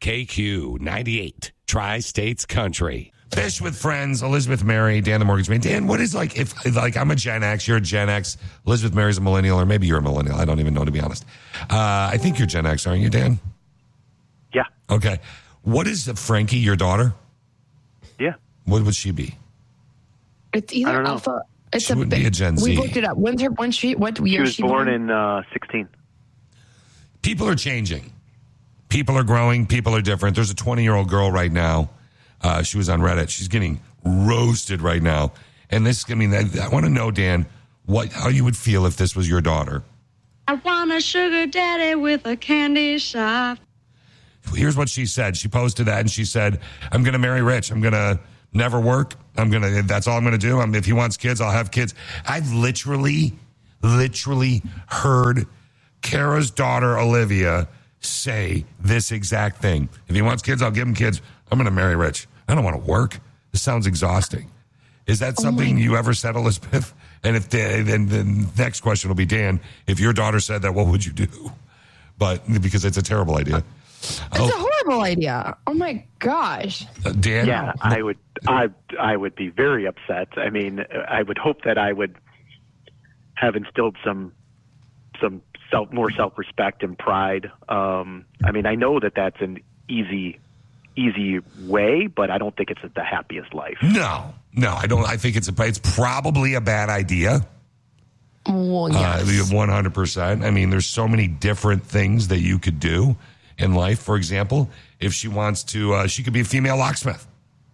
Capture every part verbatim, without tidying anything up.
K Q ninety-eight, Tri-States Country. Fish with Friends, Elizabeth Mary, Dan the Mortgage Man. Dan, what is like, if like I'm a Gen X, you're a Gen X, Elizabeth Mary's a millennial, or maybe you're a millennial. I don't even know, to be honest. Uh, I think you're Gen X, aren't you, Dan? Yeah. Okay. What is Frankie, your daughter? Yeah. What would she be? It's either alpha. It's she a would be a Gen Z. We looked it up. When's her? When she? What year? She was she born, born in uh, sixteen. People are changing. People are growing. People are different. There's a twenty-year-old girl right now. Uh, she was on Reddit. She's getting roasted right now. And this, I mean, I, I want to know, Dan, what how you would feel if this was your daughter. I want a sugar daddy with a candy shop. Here's what she said. She posted that and she said, I'm going to marry rich. I'm going to never work. I'm going to, that's all I'm going to do. I'm, if he wants kids, I'll have kids. I've literally, literally heard Kara's daughter, Olivia, say this exact thing. If he wants kids, I'll give him kids. I'm going to marry rich. I don't want to work. This sounds exhausting. Is that something oh you ever said, Elizabeth? And if the, then the next question will be, Dan, if your daughter said that, what would you do? But because it's a terrible idea. It's oh. a horrible idea. Oh my gosh. Uh, Dan? Yeah, I would I I would be very upset. I mean, I would hope that I would have instilled some some self more self-respect and pride. Um, I mean, I know that that's an easy easy way, but I don't think it's the happiest life. No. No, I don't I think it's a it's probably a bad idea. Well, yes. Uh, one hundred percent. I mean, there's so many different things that you could do in life. For example, if she wants to, uh, she could be a female locksmith.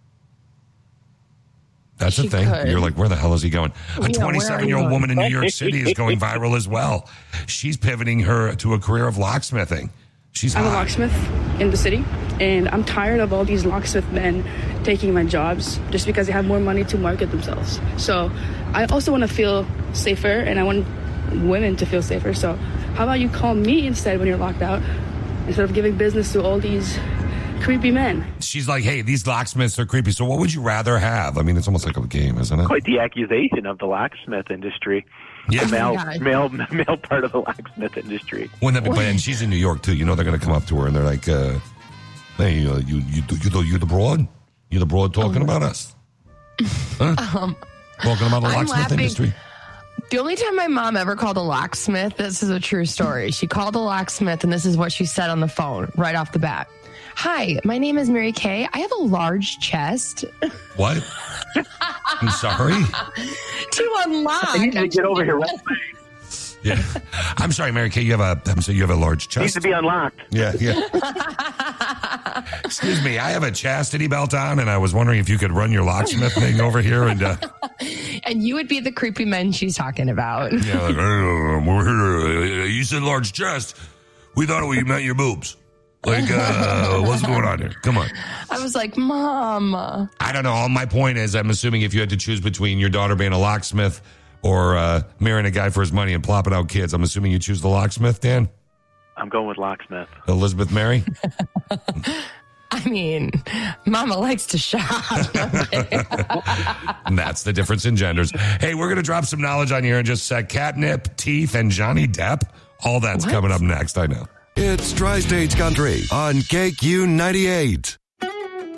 That's she a thing. Could. You're like, where the hell is he going? A twenty-seven-year-old yeah, woman in New York City is going viral as well. She's pivoting her to a career of locksmithing. She's I'm hot. a locksmith in the city, and I'm tired of all these locksmith men taking my jobs just because they have more money to market themselves. So I also want to feel safer, and I want women to feel safer. So how about you call me instead when you're locked out, instead of giving business to all these creepy men? She's like, hey, these locksmiths are creepy. So what would you rather have? I mean, it's almost like a game, isn't it? Quite the accusation of the locksmith industry. Yeah. The male, Oh male, male part of the locksmith industry. Wouldn't that be And she's in New York, too. You know they're going to come up to her and they're like, uh, hey, uh, you, you, you, you, you the broad? You the broad talking oh. about us? Huh? Um, talking about the locksmith laughing. industry? The only time my mom ever called a locksmith, this is a true story. She called a locksmith, and this is what she said on the phone right off the bat. Hi, my name is Mary Kay. I have a large chest. What? I'm sorry? To unlock. I need to get over here right away. Yeah. I'm sorry, Mary Kay, you have a I'm sorry, you have a large chest. Needs to be unlocked. Yeah, yeah. Excuse me, I have a chastity belt on, and I was wondering if you could run your locksmith thing over here and uh and you would be the creepy men she's talking about. Yeah, like, uh, we're here. You said large chest. We thought we meant your boobs. Like, uh, what's going on here? Come on. I was like, Mom. I don't know. All my point is, I'm assuming if you had to choose between your daughter being a locksmith or uh, marrying a guy for his money and plopping out kids, I'm assuming you choose the locksmith, Dan? I'm going with locksmith. Elizabeth Mary? I mean, Mama likes to shop. And that's the difference in genders. Hey, we're going to drop some knowledge on you here in just a sec. Catnip, teeth, and Johnny Depp. All that's what? coming up next, I know. It's Tri-States Country on K Q ninety-eight.